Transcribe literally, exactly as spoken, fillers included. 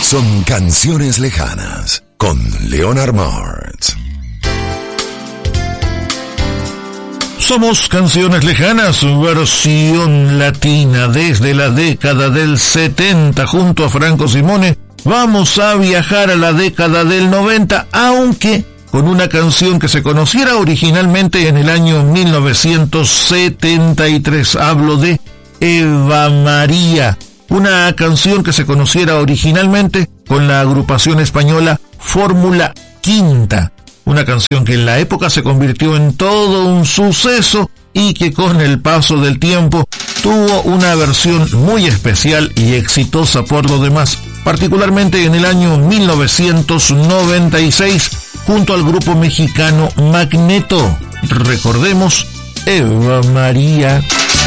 son Canciones Lejanas con Leonard Martz. Somos Canciones Lejanas, versión latina desde la década del setenta junto a Franco Simone. Vamos a viajar a la década del noventa, aunque con una canción que se conociera originalmente en el año mil novecientos setenta y tres. Hablo de Eva María, una canción que se conociera originalmente con la agrupación española Fórmula Quinta. Una canción que en la época se convirtió en todo un suceso y que con el paso del tiempo tuvo una versión muy especial y exitosa por lo demás, particularmente en el año mil novecientos noventa y seis junto al grupo mexicano Magneto. Recordemos Eva María.